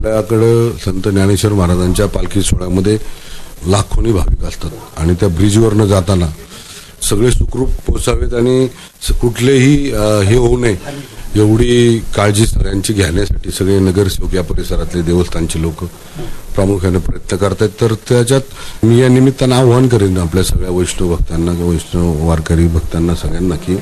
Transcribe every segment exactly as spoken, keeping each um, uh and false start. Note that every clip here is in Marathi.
आपल्याकडे संत ज्ञानेश्वर महाराजांच्या पालखी सोहळ्यामध्ये लाखोनी भाविक असतात आणि त्या ब्रिजवरनं जाताना सगळे सुखरूप पोचावेत आणि कुठलेही हे होऊ नये एवढी काळजी सगळ्यांची घेण्यासाठी सगळे नगरसेवक या परिसरातले देवस्थानचे लोक प्रामुख्याने प्रयत्न करतात. तर त्याच्यात मी या निमित्तानं आव्हान करेन आपल्या सगळ्या वैष्णव भक्तांना वैष्णव वारकरी भक्तांना सगळ्यांना की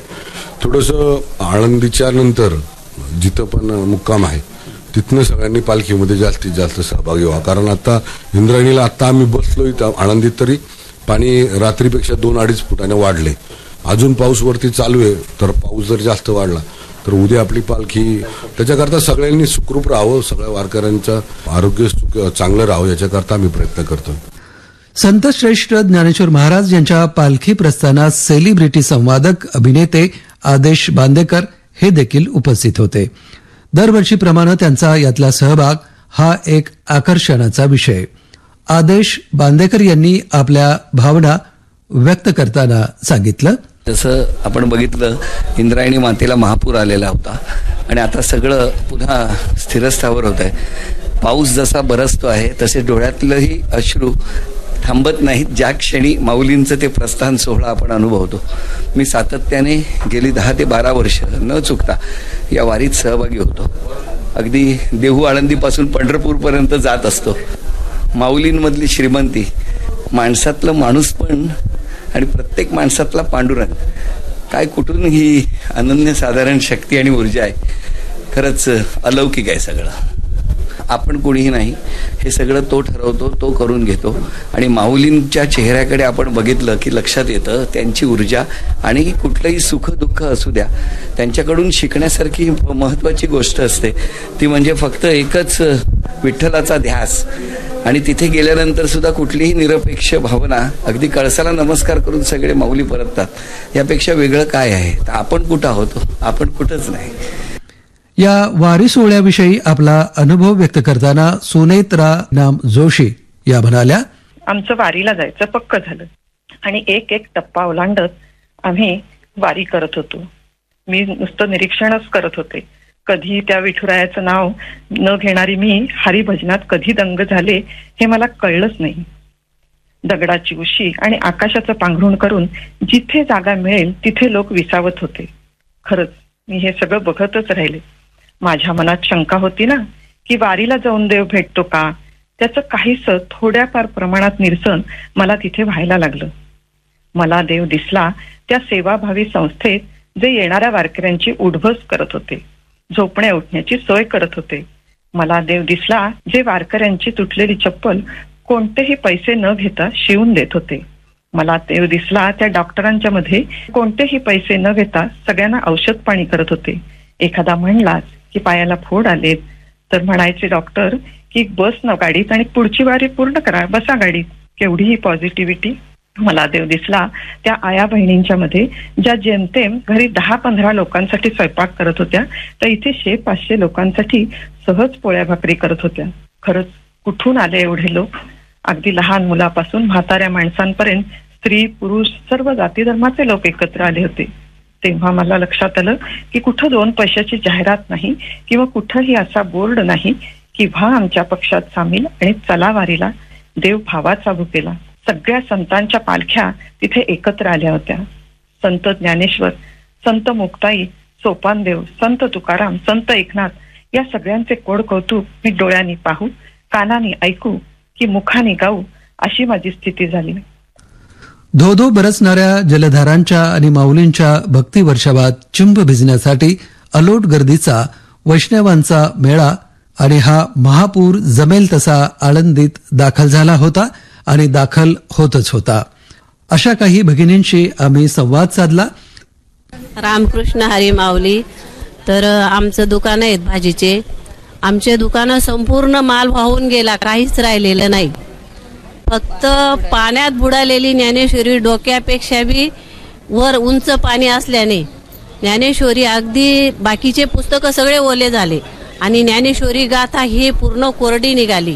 थोडंसं आळंदीच्या नंतर जिथं पण मुक्काम आहे तिथनं सगळ्यांनी पालखीमध्ये जास्तीत जास्त सहभागी व्हा. कारण आता इंद्रायणीला आता आम्ही बसलो इथं आळंदीत तरी पाणी रात्रीपेक्षा दोन अडीच फुटाने वाढले. अजून पाऊस वरती चालू आहे. तर पाऊस जर जास्त वाढला तर उद्या आपली पालखी त्याच्याकरता सगळ्यांनी सुखरूप राहावं, सगळ्या वारकऱ्यांचं आरोग्य चांगलं राहावं याच्याकरता आम्ही प्रयत्न करतो. संत श्रेष्ठ ज्ञानेश्वर महाराज यांच्या पालखी प्रस्थानात सेलिब्रिटी संवादक अभिनेते आदेश बांदेकर हे देखील उपस्थित होते. दरवर्षीप्रमाणे त्यांचा यातला सहभाग हा एक आकर्षणाचा विषय. आदेश बांदेकर यांनी आपल्या भावना व्यक्त करताना सांगितलं. जसं आपण बघितलं इंद्रायणी मातेला महापूर आलेला होता आणि आता सगळं पुन्हा स्थिरस्थावर होत आहे. पाऊस जसा बरसतो आहे तसे डोळ्यातलंही अश्रू थांबत नाहीत ज्या क्षणी माऊलींचं ते प्रस्थान सोहळा आपण अनुभवतो. मी सातत्याने गेली दहा ते बारा वर्ष न चुकता या वारीत सहभागी होतो. अगदी देहू आळंदीपासून पंढरपूरपर्यंत जात असतो. माऊलींमधली श्रीमंती, माणसातलं माणूसपण आणि प्रत्येक माणसातला पांडुरंग, काय कुठून ही अनन्यसाधारण शक्ती आणि ऊर्जा आहे. खरंच अलौकिक आहे सगळं. आपण कोणीही नाही, हे सगळं तो ठरवतो, तो करून घेतो. आणि माऊलींच्या चेहऱ्याकडे आपण बघितलं की लक्षात येतं त्यांची ऊर्जा. आणि कुठलंही सुख दुःख असू द्या, त्यांच्याकडून शिकण्यासारखी महत्त्वाची गोष्ट असते ती म्हणजे फक्त एकच विठ्ठलाचा ध्यास. आणि तिथे गेल्यानंतर सुद्धा कुठलीही निरपेक्ष भावना, अगदी कळसाला नमस्कार करून सगळे माऊली परततात. यापेक्षा वेगळं काय आहे? तर आपण कुठं आहोत? आपण कुठंच नाही. या वारी सोहळ्याविषयी आपला अनुभव व्यक्त करताना सुनेत्रा नाम जोशी या म्हणाल्या, आमचं वारीला जायचं पक्क झालं आणि एक एक टप्पा ओलांडत आम्ही वारी करत होतो. मी नुसतं निरीक्षणच करत होते. कधी त्या विठुरायाचं नाव न घेणारी मी हरिभजनात कधी दंग झाले हे मला कळलंच नाही. दगडाची उशी आणि आकाशाचं पांघरुण करून जिथे जागा मिळेल तिथे लोक विसावत होते. खरंच मी हे सगळं बघतच राहिले. माझ्या मनात शंका होती ना की वारीला जाऊन देव भेटतो का, त्याचं काहीसं थोड्याफार प्रमाणात निरसन मला तिथे व्हायला लागलं. मला देव दिसला त्या सेवाभावी संस्थेत जे येणाऱ्या वारकऱ्यांची उठबस करत होते, झोपण्या उठण्याची सोय करत होते. मला देव दिसला जे वारकऱ्यांची तुटलेली चप्पल कोणतेही पैसे न घेता शिवून देत होते. मला देव दिसला त्या डॉक्टरांच्या मध्ये कोणतेही पैसे न घेता सगळ्यांना औषध पाणी करत होते. एखादा म्हणलाच की पायाला फोड आलेत तर म्हणायचे डॉक्टर की बस न गाडीत आणि पुढची वारी पूर्ण करा, बसा गाडीत. केवढीही पॉझिटिव्हिटी. मला देव दिसला त्या आया बहिणींच्या मध्ये ज्या जेमतेम घरी दहा पंधरा लोकांसाठी स्वयंपाक करत होत्या तर इथे शे पाचशे लोकांसाठी सहज पोळ्या भाकरी करत होत्या. खरंच कुठून आले एवढे लोक? अगदी लहान मुलापासून म्हाताऱ्या माणसांपर्यंत स्त्री पुरुष सर्व जाती धर्माचे लोक एकत्र आले होते. तेव्हा मला लक्षात आलं की कुठं दोन पैशाची जाहिरात नाही किंवा कुठंही असा बोर्ड नाही की व्हा आमच्या पक्षात सामील आणि चला वारीला. देव भावाचा भुकेला. सगळ्या संतांच्या पालख्या तिथे एकत्र आल्या होत्या. संत ज्ञानेश्वर, संत मुक्ताई, सोपानदेव, संत तुकाराम, संत एकनाथ या सगळ्यांचे कोड कौतुक मी डोळ्यांनी पाहू, कानाने ऐकू की मुखाने गाऊ अशी माझी स्थिती झाली. धोधो बरसणाऱ्या जलधारांच्या आणि माऊलींच्या भक्ती वर्षावात चिंब भिजण्यासाठी अलोट गर्दीचा वैष्णवांचा मेळा आणि हा महापूर जमेल तसा आळंदीत दाखल झाला होता आणि दाखल होतच होता. अशा काही भगिनींशी आम्ही संवाद साधला. रामकृष्ण हरी माऊली. तर आमचं दुकान आहेत भाजीचे. आमचे दुकानं संपूर्ण माल वाहून गेला, काहीच राहिलेलं नाही. फक्त पाण्यात बुडालेली ज्ञानेश्वरी डोक्यापेक्षा बी वर उंच पाणी असल्याने ज्ञानेश्वरी अगदी बाकीचे पुस्तकं सगळे ओले झाले आणि ज्ञानेश्वरी गाथा ही पूर्ण कोरडी निघाली.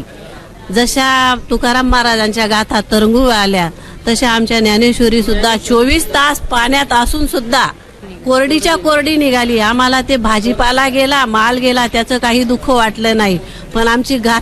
जशा तुकाराम महाराजांच्या गाथा तरंगू आल्या तशा आमच्या ज्ञानेश्वरी सुद्धा चोवीस तास पाण्यात असून सुद्धा कोरडीच्या कोरडी निघाली. आम्हाला ते भाजीपाला गेला, माल गेला, त्याचं काही दुःख वाटलं नाही. पण आमची गाथा